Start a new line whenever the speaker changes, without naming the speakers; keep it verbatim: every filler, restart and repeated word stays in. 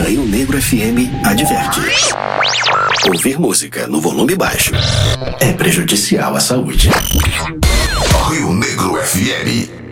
Rio Negro F M adverte: ouvir música no volume baixo é prejudicial à saúde.
Rio Negro F M.